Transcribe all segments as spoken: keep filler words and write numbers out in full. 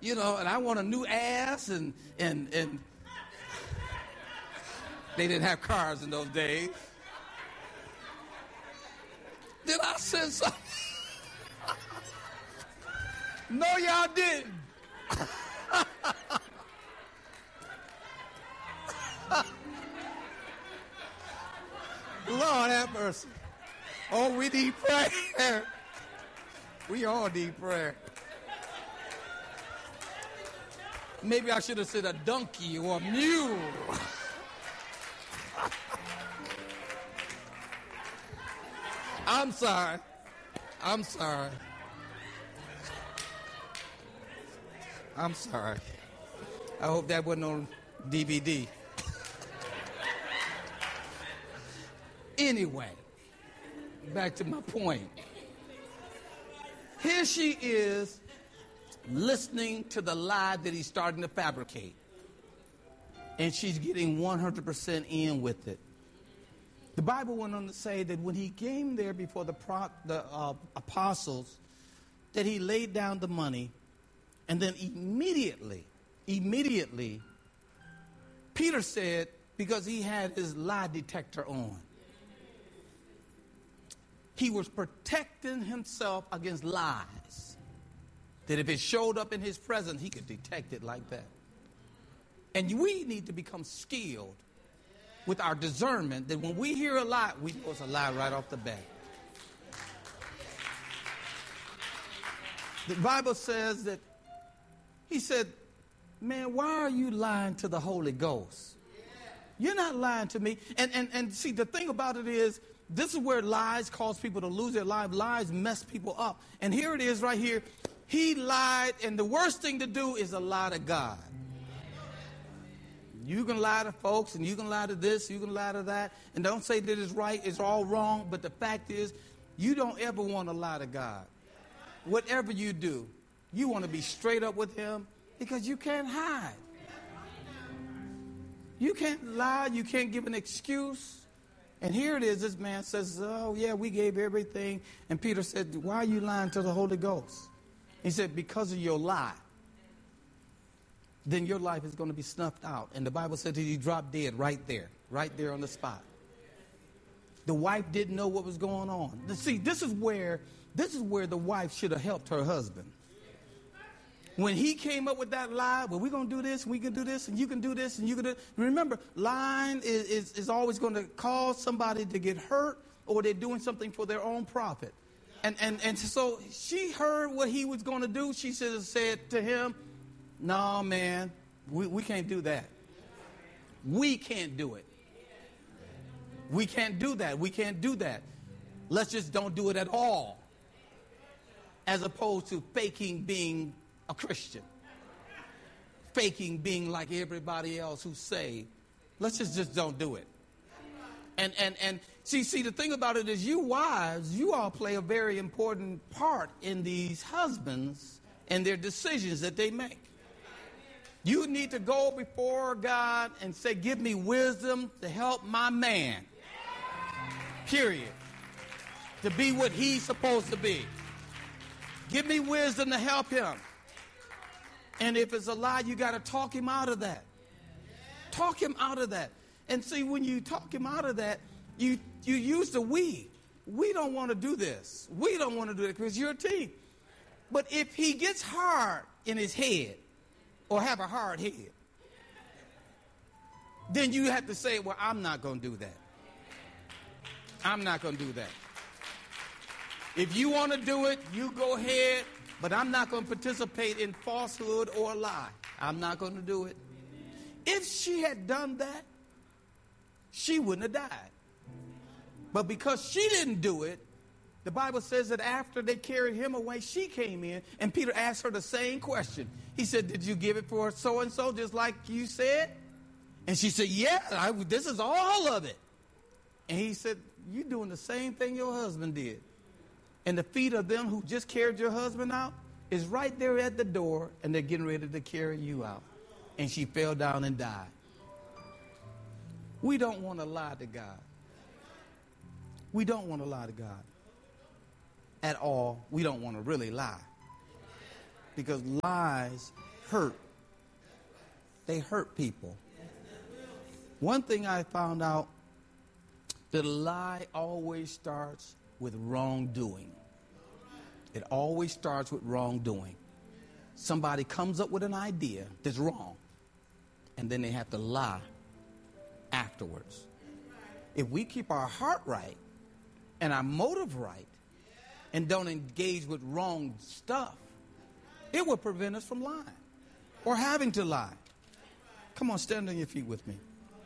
you know, and I want a new ass, and and and they didn't have cars in those days. Did I say something? No, y'all didn't. Lord have mercy. Oh, we need prayer. We all need prayer. Maybe I should have said a donkey or a mule. I'm sorry. I'm sorry. I'm sorry. I hope that wasn't on D V D. Anyway, back to my point. Here she is listening to the lie that he's starting to fabricate. And she's getting one hundred percent in with it. The Bible went on to say that when he came there before the, pro- the uh, apostles, that he laid down the money, and then immediately, immediately, Peter said, because he had his lie detector on, he was protecting himself against lies. That if it showed up in his presence, he could detect it like that. And we need to become skilled with our discernment that when we hear a lie, we know it's a lie right off the bat. The Bible says that he said, man, why are you lying to the Holy Ghost? You're not lying to me. And, and, and see, the thing about it is, this is where lies cause people to lose their lives. Lies mess people up. And here it is right here. He lied, and the worst thing to do is to lie to God. You can lie to folks, and you can lie to this, you can lie to that, and don't say that it's right, it's all wrong, but the fact is, you don't ever want to lie to God. Whatever you do, you want to be straight up with him, because you can't hide. You can't lie, you can't give an excuse. And here it is, this man says, oh yeah, we gave everything. And Peter said, why are you lying to the Holy Ghost? He said, because of your lie. Then your life is going to be snuffed out. And the Bible said that he dropped dead right there, right there on the spot. The wife didn't know what was going on. See, this is where, this is where the wife should have helped her husband. When he came up with that lie, well, we're going to do this, we can do this, and you can do this, and you can do it. Remember, lying is, is, is always going to cause somebody to get hurt, or they're doing something for their own profit. And, and, and so she heard what he was going to do. She should have said to him, no, man, we, we can't do that. We can't do it. We can't do that. We can't do that. Let's just don't do it at all. As opposed to faking being a Christian. Faking being like everybody else who's saved. Let's just, just don't do it. And and and see, see, the thing about it is you wives, you all play a very important part in these husbands and their decisions that they make. You need to go before God and say, give me wisdom to help my man. Period. To be what he's supposed to be. Give me wisdom to help him. And if it's a lie, you got to talk him out of that. Talk him out of that. And see, when you talk him out of that, you, you use the we. We don't want to do this. We don't want to do it because you're a team. But if he gets hard in his head, or have a hard head, then you have to say, well, I'm not going to do that. I'm not going to do that. If you want to do it, you go ahead, but I'm not going to participate in falsehood or lie. I'm not going to do it. If she had done that, she wouldn't have died. But because she didn't do it, the Bible says that after they carried him away, she came in, and Peter asked her the same question. He said, did you give it for so-and-so just like you said? And she said, yeah, I, this is all of it. And he said, you're doing the same thing your husband did. And the feet of them who just carried your husband out is right there at the door, and they're getting ready to carry you out. And she fell down and died. We don't want to lie to God. We don't want to lie to God. At all, we don't want to really lie. Because lies hurt. They hurt people. One thing I found out, that a lie always starts with wrongdoing. It always starts with wrongdoing. Somebody comes up with an idea that's wrong, and then they have to lie afterwards. If we keep our heart right and our motive right and don't engage with wrong stuff, it will prevent us from lying or having to lie. Come on, stand on your feet with me.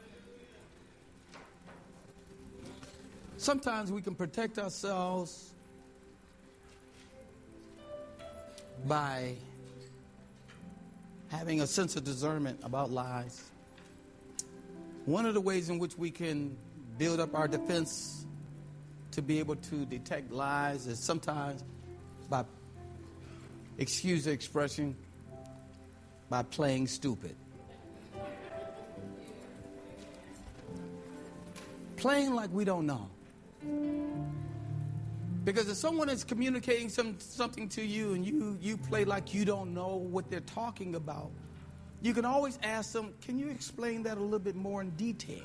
Sometimes we can protect ourselves by having a sense of discernment about lies. One of the ways in which we can build up our defense to be able to detect lies is sometimes by, excuse the expression, by playing stupid. Playing like we don't know. Because if someone is communicating some, something to you and you, you play like you don't know what they're talking about, you can always ask them, can you explain that a little bit more in detail?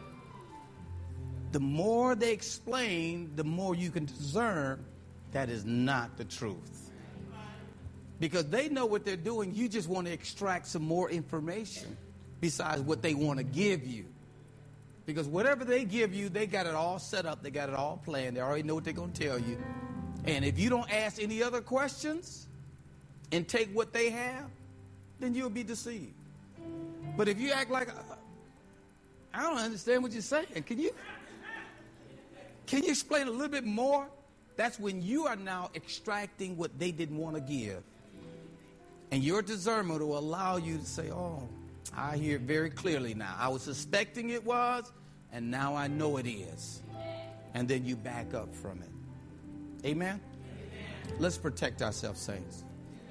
The more they explain, the more you can discern that is not the truth. Because they know what they're doing, you just want to extract some more information besides what they want to give you. Because whatever they give you, they got it all set up. They got it all planned. They already know what they're going to tell you. And if you don't ask any other questions and take what they have, then you'll be deceived. But if you act like, uh, I don't understand what you're saying. Can you, can you explain a little bit more? That's when you are now extracting what they didn't want to give. And your discernment will allow you to say, oh, I hear it very clearly now. I was suspecting it was, and now I know it is. And then you back up from it. Amen? Amen. Let's protect ourselves, saints.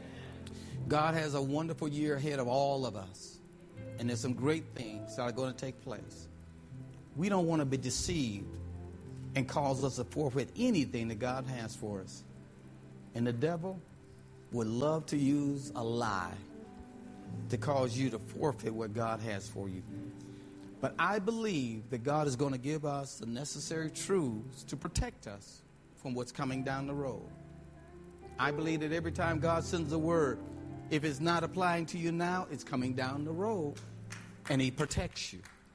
God has a wonderful year ahead of all of us. And there's some great things that are going to take place. We don't want to be deceived and cause us to forfeit anything that God has for us. And the devil would love to use a lie to cause you to forfeit what God has for you. But I believe that God is going to give us the necessary truths to protect us from what's coming down the road. I believe that every time God sends a word, if it's not applying to you now, it's coming down the road, and he protects you.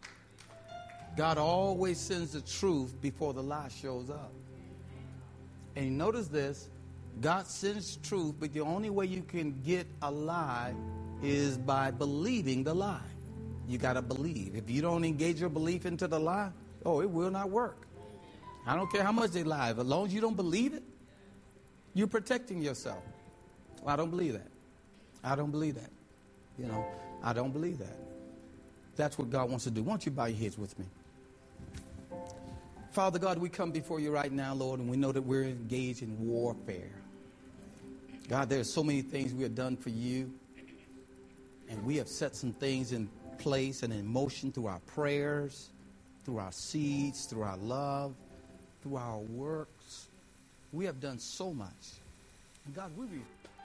God always sends the truth before the lie shows up. And you notice this, God sends truth, but the only way you can get a lie is by believing the lie. You got to believe. If you don't engage your belief into the lie, oh, it will not work. I don't care how much they lie. As long as you don't believe it, you're protecting yourself. Well, I don't believe that. I don't believe that. You know, I don't believe that. That's what God wants to do. Why don't you bow your heads with me? Father God, we come before you right now, Lord, and we know that we're engaged in warfare. God, there are so many things we have done for you. And we have set some things in place and in motion through our prayers, through our seeds, through our love, through our works. We have done so much. And God, we